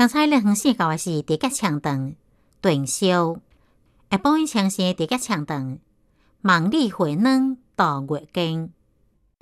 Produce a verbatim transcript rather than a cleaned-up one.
刚才咧黄线搞的是地甲长长断烧，下晡伊长线地甲长长，梦里回软到月经。